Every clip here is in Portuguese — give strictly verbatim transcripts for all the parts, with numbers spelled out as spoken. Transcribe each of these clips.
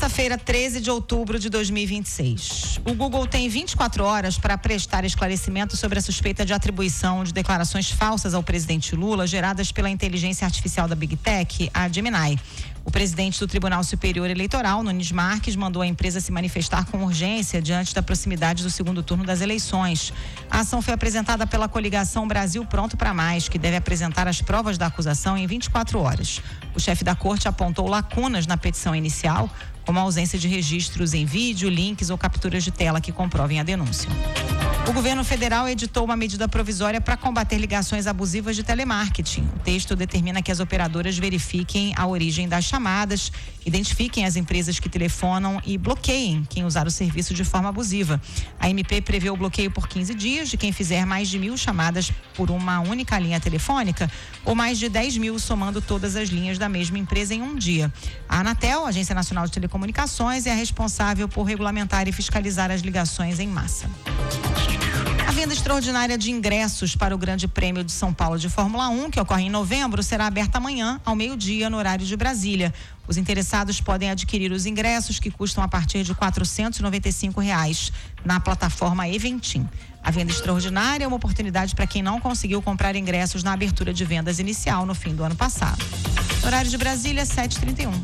Quarta-feira, treze de outubro de dois mil e vinte e seis. O Google tem vinte e quatro horas para prestar esclarecimento sobre a suspeita de atribuição de declarações falsas ao presidente Lula, geradas pela inteligência artificial da Big Tech, a Gemini. O presidente do Tribunal Superior Eleitoral, Nunes Marques, mandou a empresa se manifestar com urgência diante da proximidade do segundo turno das eleições. A ação foi apresentada pela coligação Brasil Pronto para Mais, que deve apresentar as provas da acusação em vinte e quatro horas. O chefe da corte apontou lacunas na petição inicial, como a ausência de registros em vídeo, links ou capturas de tela que comprovem a denúncia. O governo federal editou uma medida provisória para combater ligações abusivas de telemarketing. O texto determina que as operadoras verifiquem a origem das chamadas, identifiquem as empresas que telefonam e bloqueiem quem usar o serviço de forma abusiva. A M P prevê o bloqueio por quinze dias de quem fizer mais de mil chamadas por uma única linha telefônica ou mais de dez mil somando todas as linhas da mesma empresa em um dia. A Anatel, Agência Nacional de Telecomunicações, é a responsável por regulamentar e fiscalizar as ligações em massa. A venda extraordinária de ingressos para o Grande Prêmio de São Paulo de Fórmula um, que ocorre em novembro, será aberta amanhã, ao meio-dia, no horário de Brasília. Os interessados podem adquirir os ingressos, que custam a partir de quatrocentos e noventa e cinco reais, na plataforma Eventim. A venda extraordinária é uma oportunidade para quem não conseguiu comprar ingressos na abertura de vendas inicial no fim do ano passado. No horário de Brasília, sete e trinta e um.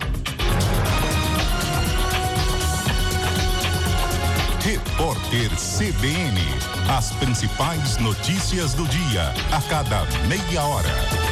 Repórter C B N. As principais notícias do dia, a cada meia hora.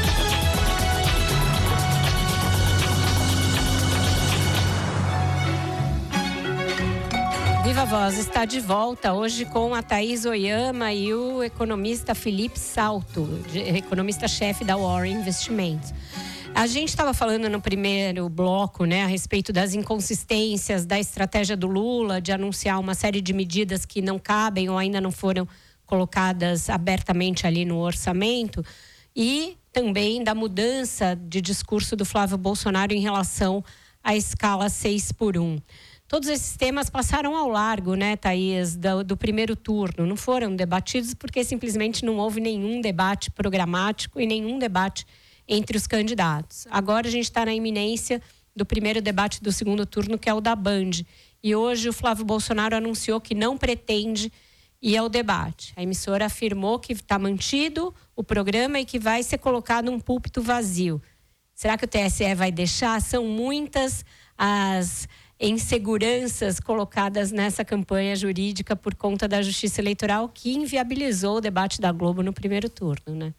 Viva Voz está de volta hoje com a Thaís Oyama e o economista Felipe Salto, economista-chefe da Warren Investimentos. A gente estava falando no primeiro bloco, né, a respeito das inconsistências da estratégia do Lula de anunciar uma série de medidas que não cabem ou ainda não foram colocadas abertamente ali no orçamento, e também da mudança de discurso do Flávio Bolsonaro em relação à escala seis por um. Todos esses temas passaram ao largo, né, Thaís, do, do primeiro turno. Não foram debatidos porque simplesmente não houve nenhum debate programático e nenhum debate entre os candidatos. Agora a gente está na iminência do primeiro debate do segundo turno, que é o da Band. E hoje o Flávio Bolsonaro anunciou que não pretende ir ao debate. A emissora afirmou que está mantido o programa e que vai ser colocado um púlpito vazio. Será que o T S E vai deixar? São muitas as inseguranças colocadas nessa campanha jurídica por conta da Justiça Eleitoral, que inviabilizou o debate da Globo no primeiro turno, né?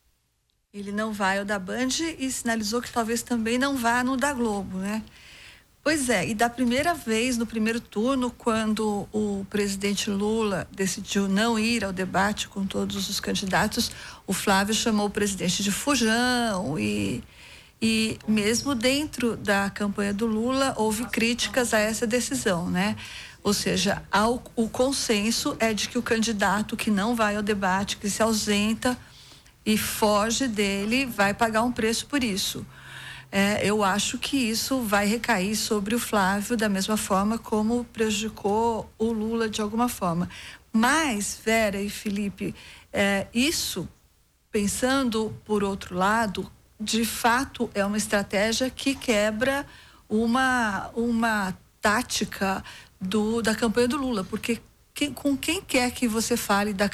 Ele não vai ao da Band e sinalizou que talvez também não vá no da Globo, né? Pois é, e da primeira vez, no primeiro turno, quando o presidente Lula decidiu não ir ao debate com todos os candidatos, o Flávio chamou o presidente de fujão e, e mesmo dentro da campanha do Lula houve críticas a essa decisão, né? Ou seja, ao, o consenso é de que o candidato que não vai ao debate, que se ausenta e foge dele, vai pagar um preço por isso. É, eu acho que isso vai recair sobre o Flávio da mesma forma como prejudicou o Lula de alguma forma. Mas, Vera e Felipe, é, isso, pensando por outro lado, de fato é uma estratégia que quebra uma, uma tática do, da campanha do Lula, porque quem, com quem quer que você fale da